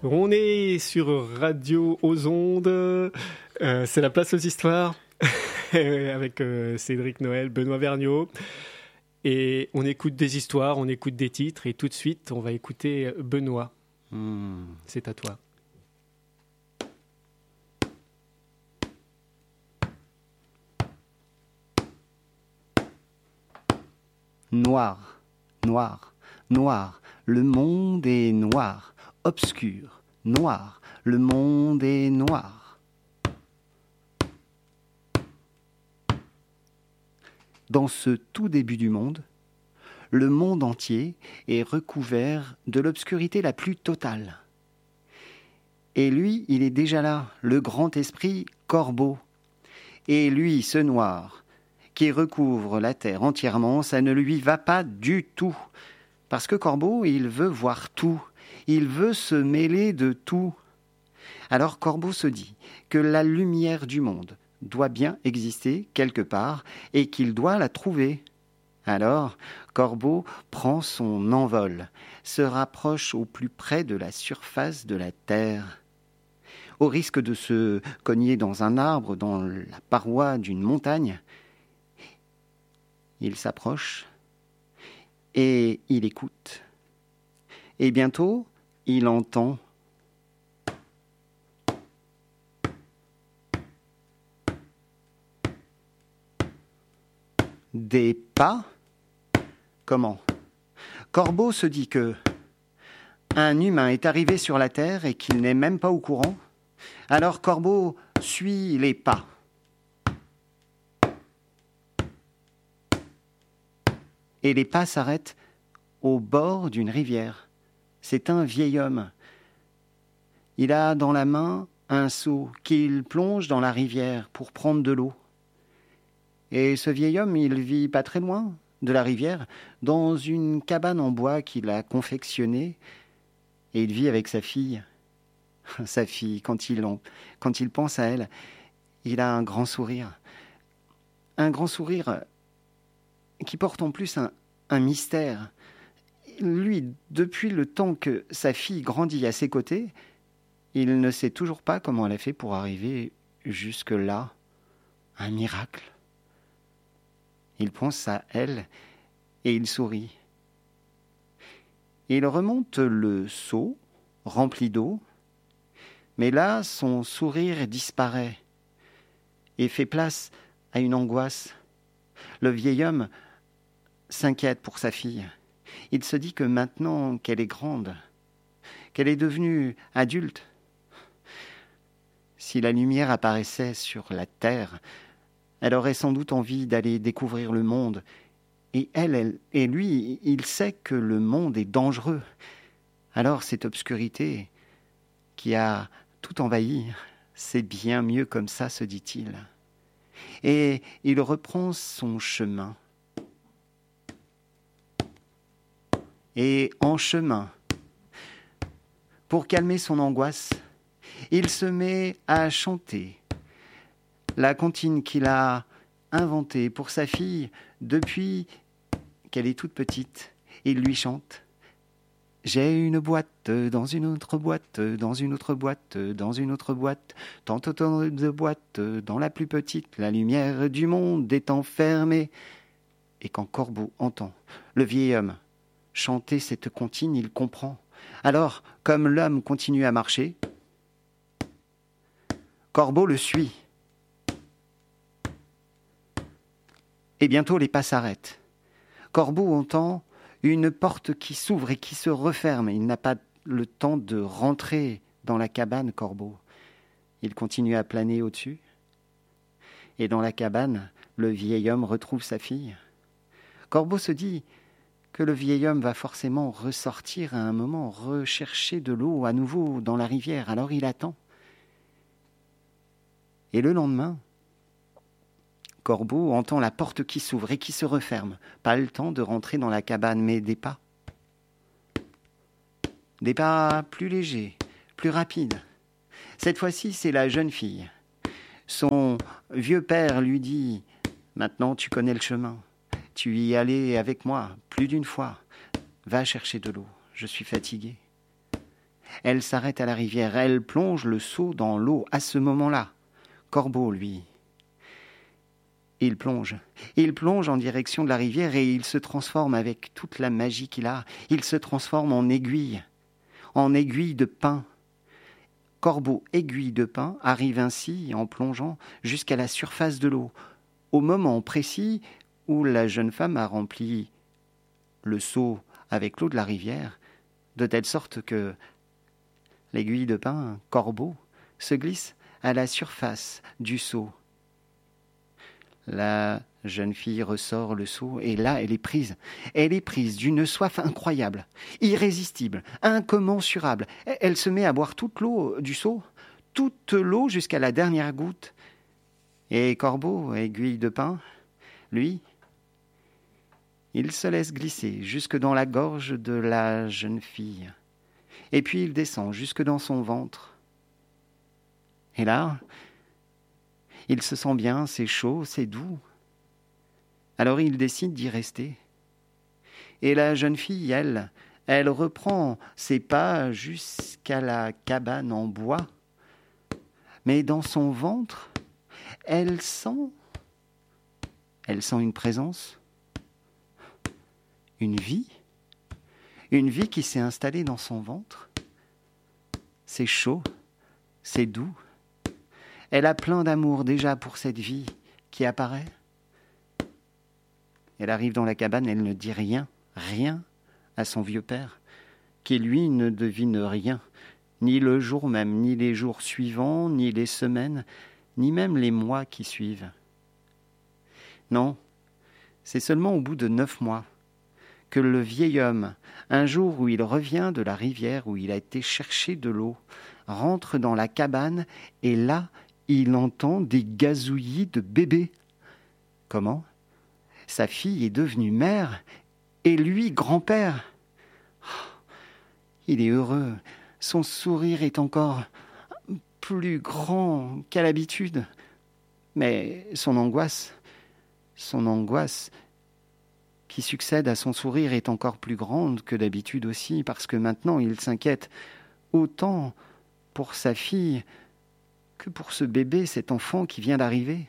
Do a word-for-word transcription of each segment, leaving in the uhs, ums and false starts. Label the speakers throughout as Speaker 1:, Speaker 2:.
Speaker 1: On est sur Radio aux Ondes, euh, c'est la place aux histoires, avec euh, Cédric Noël, Benoît Vergniaud. Et on écoute des histoires, on écoute des titres, et tout de suite, on va écouter Benoît. Mmh. C'est à toi.
Speaker 2: Noir, noir, noir, le monde est noir, obscur, noir, le monde est noir. Dans ce tout début du monde, le monde entier est recouvert de l'obscurité la plus totale. Et lui, il est déjà là, le grand esprit Corbeau. Et lui, ce noir, qui recouvre la terre entièrement, ça ne lui va pas du tout. Parce que Corbeau, il veut voir tout. Il veut se mêler de tout. Alors Corbeau se dit que la lumière du monde doit bien exister quelque part et qu'il doit la trouver. Alors, Corbeau prend son envol, se rapproche au plus près de la surface de la terre. Au risque de se cogner dans un arbre, dans la paroi d'une montagne, il s'approche et il écoute. Et bientôt, il entend des pas. Comment ? Corbeau se dit que un humain est arrivé sur la terre et qu'il n'est même pas au courant. Alors Corbeau suit les pas. Et les pas s'arrêtent au bord d'une rivière. C'est un vieil homme. Il a dans la main un seau qu'il plonge dans la rivière pour prendre de l'eau. Et ce vieil homme, il vit pas très loin de la rivière, dans une cabane en bois qu'il a confectionnée, et il vit avec sa fille. Sa fille, quand il, en, quand il pense à elle, il a un grand sourire. Un grand sourire qui porte en plus un, un mystère. Lui, depuis le temps que sa fille grandit à ses côtés, il ne sait toujours pas comment elle a fait pour arriver jusque-là. Un miracle. Il pense à elle et il sourit. Il remonte le seau rempli d'eau, mais là, son sourire disparaît et fait place à une angoisse. Le vieil homme s'inquiète pour sa fille. Il se dit que maintenant qu'elle est grande, qu'elle est devenue adulte, si la lumière apparaissait sur la terre, elle aurait sans doute envie d'aller découvrir le monde. Et elle, elle, et lui, il sait que le monde est dangereux. Alors cette obscurité qui a tout envahi, c'est bien mieux comme ça, se dit-il. Et il reprend son chemin. Et en chemin, pour calmer son angoisse, il se met à chanter la comptine qu'il a inventée pour sa fille depuis qu'elle est toute petite. Il lui chante « J'ai une boîte dans une autre boîte, dans une autre boîte, dans une autre boîte, tant autant de boîtes, dans la plus petite, la lumière du monde est enfermée. » Et quand Corbeau entend le vieil homme chanter cette comptine, il comprend. Alors, comme l'homme continue à marcher, Corbeau le suit. Et bientôt les pas s'arrêtent. Corbeau entend une porte qui s'ouvre et qui se referme. Il n'a pas le temps de rentrer dans la cabane, Corbeau. Il continue à planer au-dessus. Et dans la cabane, le vieil homme retrouve sa fille. Corbeau se dit que le vieil homme va forcément ressortir à un moment, rechercher de l'eau à nouveau dans la rivière. Alors il attend. Et le lendemain, Corbeau entend la porte qui s'ouvre et qui se referme. Pas le temps de rentrer dans la cabane, mais des pas. Des pas plus légers, plus rapides. Cette fois-ci, c'est la jeune fille. Son vieux père lui dit « Maintenant, tu connais le chemin. Tu y es allé avec moi plus d'une fois. Va chercher de l'eau. Je suis fatigué. » Elle s'arrête à la rivière, elle plonge le seau dans l'eau à ce moment-là. Corbeau, lui, il plonge. Il plonge en direction de la rivière et il se transforme avec toute la magie qu'il a. Il se transforme en aiguille, en aiguille de pin. Corbeau, aiguille de pin, arrive ainsi, en plongeant, jusqu'à la surface de l'eau, au moment précis où la jeune femme a rempli le seau avec l'eau de la rivière, de telle sorte que l'aiguille de pin, Corbeau, se glisse à la surface du seau. La jeune fille ressort le seau et là, elle est prise. Elle est prise d'une soif incroyable, irrésistible, incommensurable. Elle se met à boire toute l'eau du seau, toute l'eau jusqu'à la dernière goutte. Et Corbeau, aiguille de pin, lui, il se laisse glisser jusque dans la gorge de la jeune fille. Et puis il descend jusque dans son ventre. Et là, il se sent bien, c'est chaud, c'est doux. Alors il décide d'y rester. Et la jeune fille, elle, elle reprend ses pas jusqu'à la cabane en bois. Mais dans son ventre, elle sent, elle sent une présence, une vie, une vie qui s'est installée dans son ventre. C'est chaud, c'est doux. Elle a plein d'amour déjà pour cette vie qui apparaît. Elle arrive dans la cabane, elle ne dit rien, rien à son vieux père, qui lui ne devine rien, ni le jour même, ni les jours suivants, ni les semaines, ni même les mois qui suivent. Non, c'est seulement au bout de neuf mois que le vieil homme, un jour où il revient de la rivière où il a été chercher de l'eau, rentre dans la cabane et là, il entend des gazouillis de bébé. Comment ? Sa fille est devenue mère et lui grand-père. Il est heureux. Son sourire est encore plus grand qu'à l'habitude. Mais son angoisse, son angoisse qui succède à son sourire est encore plus grande que d'habitude aussi, parce que maintenant il s'inquiète autant pour sa fille que pour ce bébé, cet enfant qui vient d'arriver.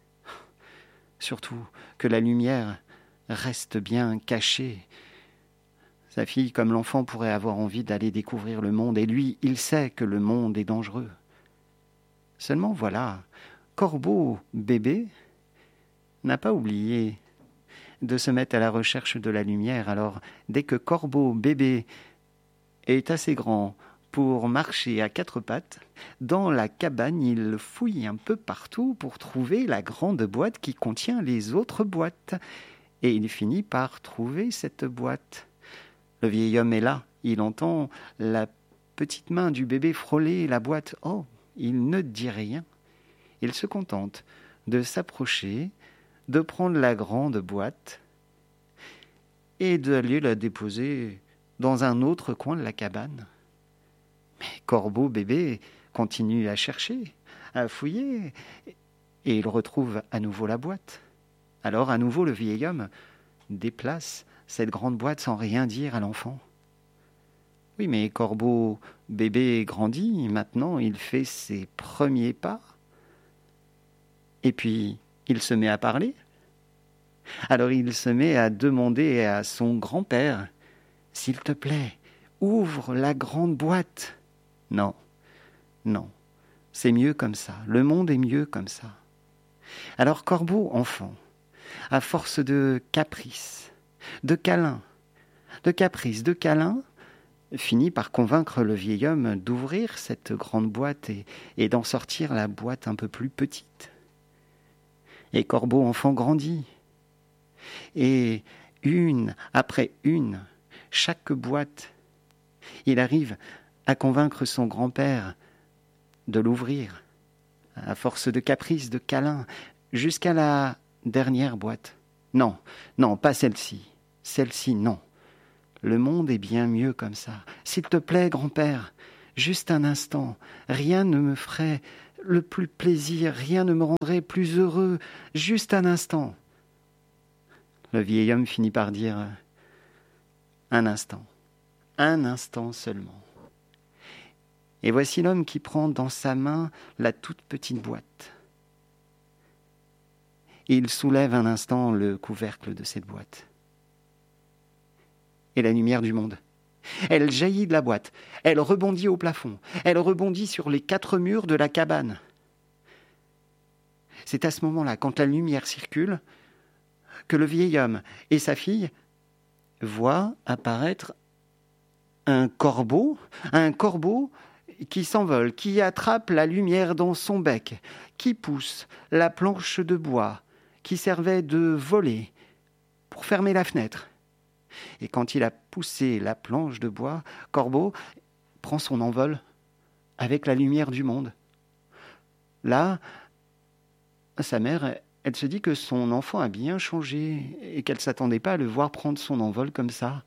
Speaker 2: Surtout que la lumière reste bien cachée. Sa fille, comme l'enfant, pourrait avoir envie d'aller découvrir le monde, et lui, il sait que le monde est dangereux. Seulement voilà, Corbeau bébé n'a pas oublié de se mettre à la recherche de la lumière. Alors, dès que Corbeau bébé est assez grand pour marcher à quatre pattes, dans la cabane, il fouille un peu partout pour trouver la grande boîte qui contient les autres boîtes. Et il finit par trouver cette boîte. Le vieil homme est là, il entend la petite main du bébé frôler la boîte. Oh, il ne dit rien. Il se contente de s'approcher, de prendre la grande boîte et d'aller la déposer dans un autre coin de la cabane. Mais Corbeau bébé continue à chercher, à fouiller, et il retrouve à nouveau la boîte. Alors à nouveau le vieil homme déplace cette grande boîte sans rien dire à l'enfant. Oui, mais Corbeau bébé grandit, maintenant il fait ses premiers pas. Et puis il se met à parler. Alors il se met à demander à son grand-père « S'il te plaît, ouvre la grande boîte !» Non, non, c'est mieux comme ça, le monde est mieux comme ça. Alors Corbeau, enfant, à force de caprices, de câlins, de caprices, de câlins, finit par convaincre le vieil homme d'ouvrir cette grande boîte et, et d'en sortir la boîte un peu plus petite. Et Corbeau, enfant, grandit. Et une après une, chaque boîte, il arrive à convaincre son grand-père de l'ouvrir, à force de caprices, de câlins, jusqu'à la dernière boîte. Non, non, pas celle-ci. Celle-ci, non. Le monde est bien mieux comme ça. S'il te plaît, grand-père, juste un instant, rien ne me ferait le plus plaisir, rien ne me rendrait plus heureux, juste un instant. Le vieil homme finit par dire « Un instant, un instant seulement ». Et voici l'homme qui prend dans sa main la toute petite boîte. Il soulève un instant le couvercle de cette boîte. Et la lumière du monde, elle jaillit de la boîte, elle rebondit au plafond, elle rebondit sur les quatre murs de la cabane. C'est à ce moment-là, quand la lumière circule, que le vieil homme et sa fille voient apparaître un corbeau, un corbeau qui s'envole, qui attrape la lumière dans son bec, qui pousse la planche de bois qui servait de volet pour fermer la fenêtre. Et quand il a poussé la planche de bois, Corbeau prend son envol avec la lumière du monde. Là, sa mère, elle se dit que son enfant a bien changé et qu'elle ne s'attendait pas à le voir prendre son envol comme ça.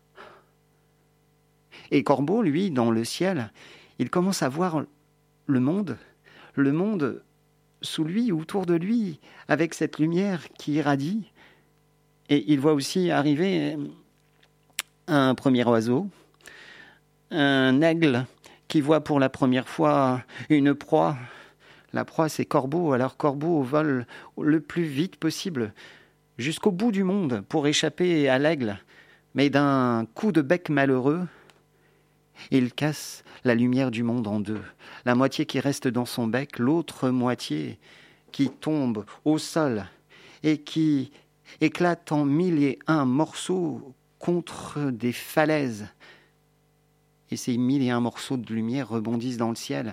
Speaker 2: Et Corbeau, lui, dans le ciel, il commence à voir le monde, le monde sous lui, autour de lui, avec cette lumière qui irradie. Et il voit aussi arriver un premier oiseau, un aigle qui voit pour la première fois une proie. La proie, c'est Corbeau. Alors Corbeau vole le plus vite possible jusqu'au bout du monde pour échapper à l'aigle. Mais d'un coup de bec malheureux, il casse la lumière du monde en deux. La moitié qui reste dans son bec, l'autre moitié qui tombe au sol et qui éclate en mille et un morceaux contre des falaises. Et ces mille et un morceaux de lumière rebondissent dans le ciel.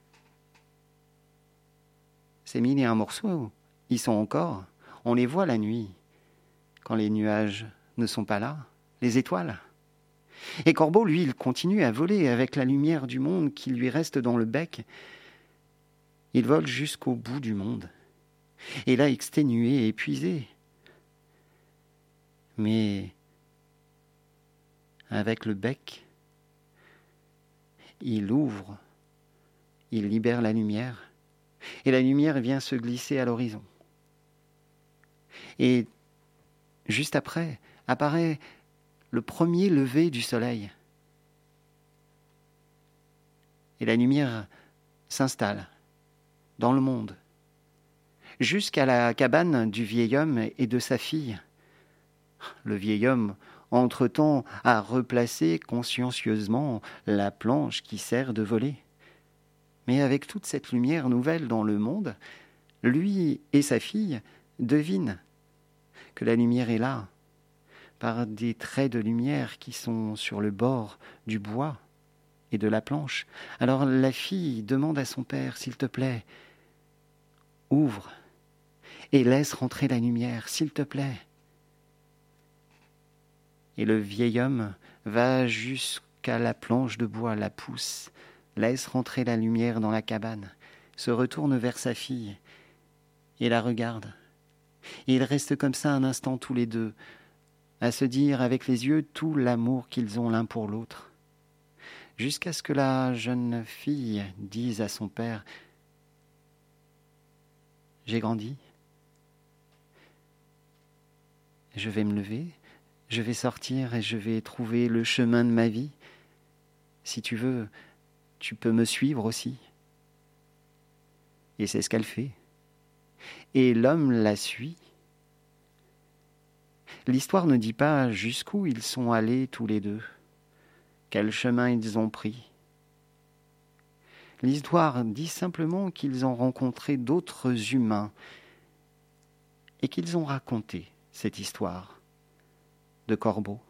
Speaker 2: Ces mille et un morceaux, ils sont encore, on les voit la nuit, quand les nuages ne sont pas là, les étoiles. Et Corbeau, lui, il continue à voler avec la lumière du monde qui lui reste dans le bec. Il vole jusqu'au bout du monde. Et là, exténué, épuisé. Mais avec le bec, il ouvre, il libère la lumière, et la lumière vient se glisser à l'horizon. Et juste après, apparaît le premier lever du soleil. Et la lumière s'installe dans le monde, jusqu'à la cabane du vieil homme et de sa fille. Le vieil homme, entre-temps, a replacé consciencieusement la planche qui sert de volet. Mais avec toute cette lumière nouvelle dans le monde, lui et sa fille devinent que la lumière est là, par des traits de lumière qui sont sur le bord du bois et de la planche. Alors la fille demande à son père, s'il te plaît, ouvre et laisse rentrer la lumière, s'il te plaît. Et le vieil homme va jusqu'à la planche de bois, la pousse, laisse rentrer la lumière dans la cabane, se retourne vers sa fille et la regarde. Et ils restent comme ça un instant tous les deux, à se dire avec les yeux tout l'amour qu'ils ont l'un pour l'autre, jusqu'à ce que la jeune fille dise à son père « J'ai grandi, je vais me lever, je vais sortir et je vais trouver le chemin de ma vie. Si tu veux, tu peux me suivre aussi. » Et c'est ce qu'elle fait. Et l'homme la suit. L'histoire ne dit pas jusqu'où ils sont allés tous les deux, quel chemin ils ont pris. L'histoire dit simplement qu'ils ont rencontré d'autres humains et qu'ils ont raconté cette histoire de Corbeau.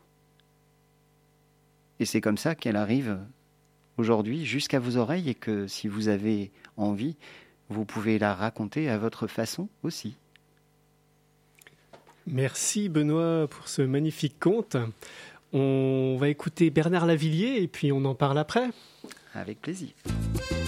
Speaker 2: Et c'est comme ça qu'elle arrive aujourd'hui jusqu'à vos oreilles et que si vous avez envie, vous pouvez la raconter à votre façon aussi.
Speaker 1: Merci Benoît pour ce magnifique conte. On va écouter Bernard Lavilliers et puis on en parle après.
Speaker 2: Avec plaisir.